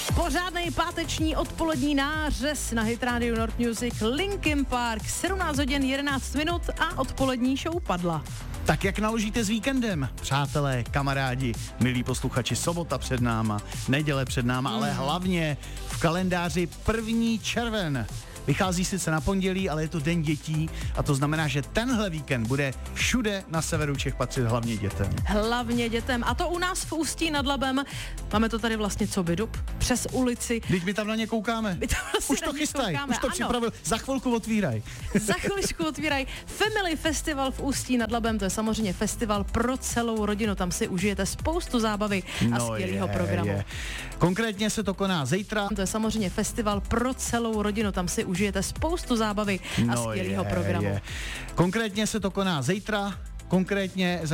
Pořádnej páteční odpolední nářez na Hit Radio North Music, Linkin Park, 17 hodin 11 minut a odpolední show padla. Tak jak naložíte s víkendem, přátelé, kamarádi, milí posluchači, sobota před náma, neděle před náma, ale hlavně v kalendáři 1. červen. Vychází sice na pondělí, ale je to den dětí a to znamená, že tenhle víkend bude všude na severu Čech patřit hlavně dětem. Hlavně dětem. A to u nás v Ústí nad Labem. Máme to tady vlastně co Bidup, přes ulici. Teď my tam na ně koukáme. Vlastně Už to chystaj, už to připravil. Za chvilku otvíraj. Za chviličku otvíraj. Family Festival v Ústí nad Labem, to je samozřejmě festival pro celou rodinu. Tam si užijete spoustu zábavy a skvělého programu. Konkrétně se to koná zítra. To je samozřejmě festival pro celou rodinu. Tam si užijete spoustu zábavy a skvělého programu. Konkrétně se to koná zítra. Konkrétně